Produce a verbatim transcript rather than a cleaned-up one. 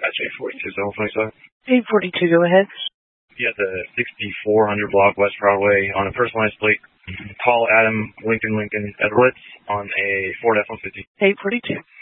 Dispatch eight forty-two, seven twenty-seven. eight forty-two, go ahead. Yeah, the sixty-four hundred block West Broadway on a personalized plate. Call Adam Lincoln Lincoln Edwards on a Ford F one fifty. eight forty-two.